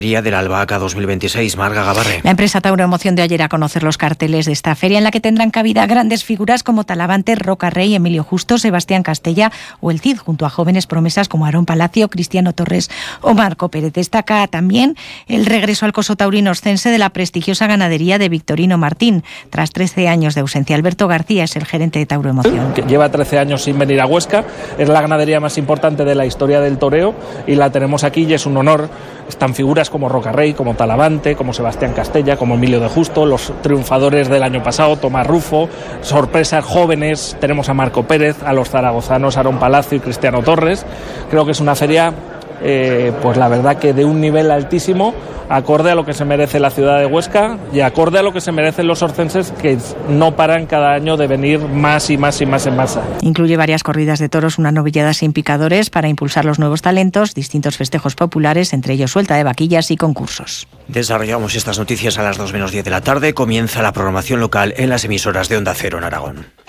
de la Albahaca 2026, Marga Gabarre. La empresa Tauro Emoción dio ayer a conocer los carteles de esta feria, en la que tendrán cabida grandes figuras como Talavante, Roca Rey, Emilio Justo, Sebastián Castella o el Cid, junto a jóvenes promesas como Aarón Palacio, Cristiano Torres o Marco Pérez. Destaca también el regreso al coso taurino oscense de la prestigiosa ganadería de Victorino Martín. Tras 13 años de ausencia, Alberto García es el gerente de Tauro Emoción. Lleva 13 años sin venir a Huesca, es la ganadería más importante de la historia del toreo y la tenemos aquí y es un honor. Están figuras como Roca Rey, como Talavante, como Sebastián Castella, como Emilio de Justo, los triunfadores del año pasado, Tomás Rufo, sorpresas jóvenes, tenemos a Marco Pérez, a los zaragozanos Aarón Palacio y Cristiano Torres. Creo que es una feria, pues la verdad que de un nivel altísimo, acorde a lo que se merece la ciudad de Huesca y acorde a lo que se merecen los orcenses, que no paran cada año de venir más y más y más en masa. Incluye varias corridas de toros, una novillada sin picadores para impulsar los nuevos talentos, distintos festejos populares, entre ellos suelta de vaquillas y concursos. Desarrollamos estas noticias a las 2 menos 10 de la tarde. Comienza la programación local en las emisoras de Onda Cero en Aragón.